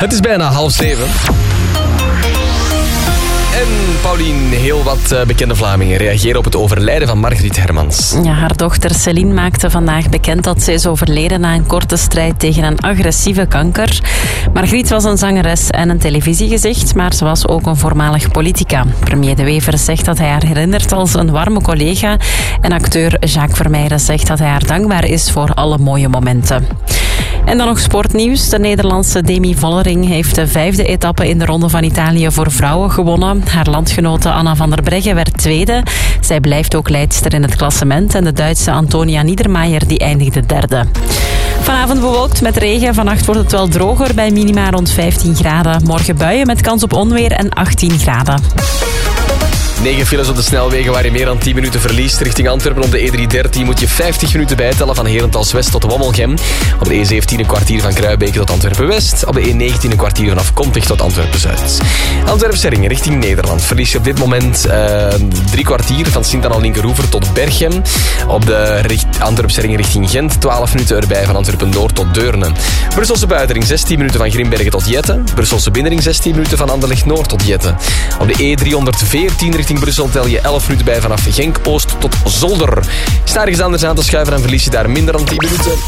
Het is bijna 6:30. En Paulien, heel wat bekende Vlamingen reageren op het overlijden van Margriet Hermans. Ja, haar dochter Céline maakte vandaag bekend dat ze is overleden na een korte strijd tegen een agressieve kanker. Margriet was een zangeres en een televisiegezicht, maar ze was ook een voormalig politica. Premier De Wever zegt dat hij haar herinnert als een warme collega. En acteur Jacques Vermeijden zegt dat hij haar dankbaar is voor alle mooie momenten. En dan nog sportnieuws. De Nederlandse Demi Vollering heeft de 5e etappe in de Ronde van Italië voor vrouwen gewonnen. Haar landgenote Anna van der Breggen werd tweede. Zij blijft ook leidster in het klassement. En de Duitse Antonia Niedermayer die eindigde derde. Vanavond bewolkt met regen. Vannacht wordt het wel droger bij minima rond 15 graden. Morgen buien met kans op onweer en 18 graden. 9 files op de snelwegen waar je meer dan 10 minuten verliest. Richting Antwerpen op de E313 moet je 50 minuten bijtellen van Herentals West tot Wommelgem. Op de E17 een kwartier van Kruibeke tot Antwerpen West. Op de E19 een kwartier vanaf Kontig tot Antwerpen Zuid. Antwerpen-Serringen richting Nederland verlies je op dit moment 3 kwartier van Sint-Anna-Linkeroever tot Berchem. Op de Antwerpen-Serringen richting Gent 12 minuten erbij van Antwerpen-Noord tot Deurne. Brusselse buitenring 16 minuten van Grimbergen tot Jette. Brusselse binnenring 16 minuten van Anderlecht-Noord tot Jette. Op de E314 richting Brussel tel je 11 minuten bij vanaf Genk-Oost tot Zolder. Sta ergens anders aan te schuiven en verlies je daar minder dan 10 minuten.